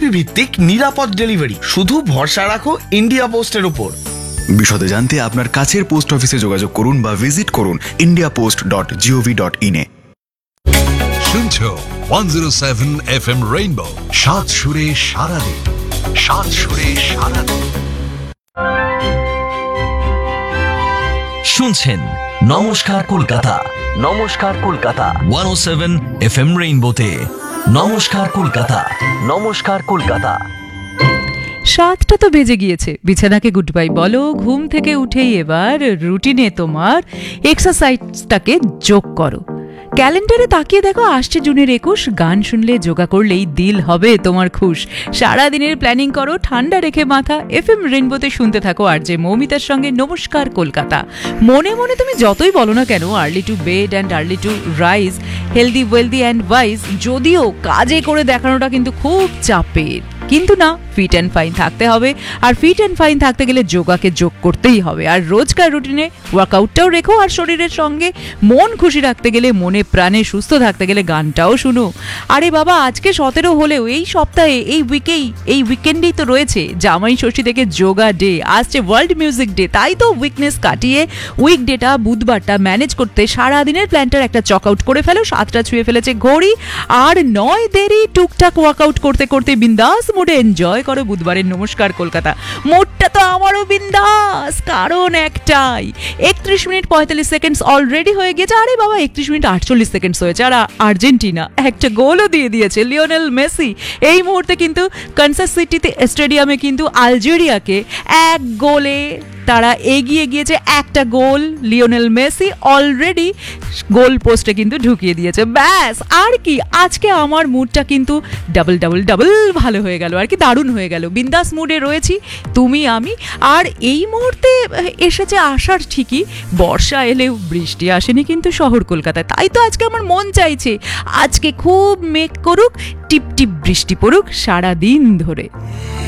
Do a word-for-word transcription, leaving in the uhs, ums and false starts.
ভিত্তিক নিরাপদ ডেলিভারি। শুধু ভরসা রাখো ইন্ডিয়া পোস্টের উপর। বিশদে জানতে আপনার কাছের পোস্ট অফিসে যোগাযোগ করুন বা ভিজিট করুন India post dot gov dot in a. শুনছো one zero seven F M rainbow, সাত সুরে সারাদিন, সাত সুরে সারাদিন। শুনছেন নমস্কার কলকাতা, নমস্কার কলকাতা ওয়ান ও সেভেন এফ এম রেইনবোতে। নমস্কার কলকাতা, নমস্কার কলকাতা। সাতটা তো বেজে গিয়েছে, বিছানাকে গুড বাই বলো। ঘুম থেকে উঠেই এবার রুটিনে তোমার এক্সারসাইজটাকে যোগ করো। ক্যালেন্ডারে তাকিয়ে দেখো আসছে জুনের একুশ। গান শুনলে, যোগা করলেই দিল হবে তোমার খুশ। সারা দিনের প্ল্যানিং করো ঠান্ডা রেখে মাথা। এফ এম রেইনবোতে শুনতে থাকো আর যে মৌমিতার সঙ্গে নমস্কার কলকাতা। মনে মনে তুমি যতই বলো না কেন early to bed and early to rise, healthy wealthy and wise, যদিও কাজে করে দেখানোটা কিন্তু খুব চাপের, কিন্তু না, ফিট অ্যান্ড ফাইন থাকতে হবে। আর ফিট অ্যান্ড ফাইন থাকতে গেলে যোগাকে যোগ করতেই হবে। আর রোজকার রুটিনে ওয়ার্কআউটটাও রেখো। আর শরীরের সঙ্গে মন খুশি রাখতে গেলে, মনে প্রাণে সুস্থ থাকতে গেলে গানটাও শুনো। আরে বাবা, আজকে সতেরো হলেও এই সপ্তাহে, এই উইকেই, এই উইকেন্ডেই তো রয়েছে জামাই ষষ্ঠী থেকে যোগা ডে, আসছে ওয়ার্ল্ড মিউজিক ডে। তাই তো উইকনেস কাটিয়ে উইকডেটা, বুধবারটা ম্যানেজ করতে সারাদিনের প্ল্যানটার একটা চক আউট করে ফেলো। সাতটা ছুঁয়ে ফেলেছে ঘড়ি, আর নয় দেরি। টুকটাক ওয়ার্কআউট করতে করতে বিন্দাস মুডে এনজয় করো বুধবারের নমস্কার কলকাতা। মোডটা তো আমারও বিন্দাস, কারণ একটাই, একত্রিশ মিনিট পঁয়তাল্লিশ সেকেন্ড অলরেডি হয়ে গেছে। আরে বাবা, একত্রিশ মিনিট আটচল্লিশ সেকেন্ড হয়েছে। আর আর্জেন্টিনা একটা গোলও দিয়ে দিয়েছে, লিওনেল মেসি। এই মুহূর্তে কিন্তু কানসাস সিটিতে স্টেডিয়ামে কিন্তু আলজেরিয়াকে এক গোলে তারা এগিয়ে গিয়েছে। একটা গোল লিওনেল মেসি অলরেডি গোল পোস্টে কিন্তু ঢুকিয়ে দিয়েছে। ব্যাস, আর কি, আজকে আমার মুডটা কিন্তু ডাবল ডাবল ডাবল ভালো হয়ে গেল আর কি, দারুণ হয়ে গেল। বিন্দাস মুডে রয়েছি তুমি আমি। আর এই মুহূর্তে এসেছে আসার ঠিকই, বর্ষা এলেও বৃষ্টি আসেনি কিন্তু শহর কলকাতায়। তাই তো আজকে আমার মন চাইছে আজকে খুব মেঘ করুক, টিপ টিপ বৃষ্টি পড়ুক সারা দিন ধরে।